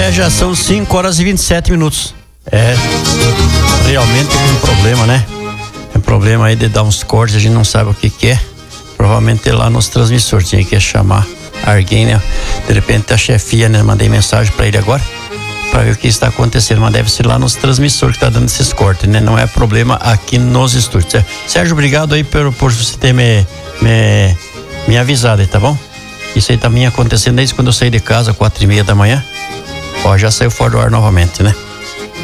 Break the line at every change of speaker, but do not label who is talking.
Já são 5h27. Realmente tem um problema, né? Tem um problema aí de dar uns cortes, a gente não sabe o que é. Provavelmente lá nos transmissores, tinha que chamar alguém, né? De repente a chefia, né? Mandei mensagem pra ele agora, pra ver o que está acontecendo, mas deve ser lá nos transmissores que tá dando esses cortes, né? Não é problema aqui nos estúdios. Sérgio, obrigado aí por você ter me avisado aí, tá bom? Isso aí tá acontecendo desde quando eu saí de casa, 4h30 da manhã. Ó, já saiu fora do ar novamente, né?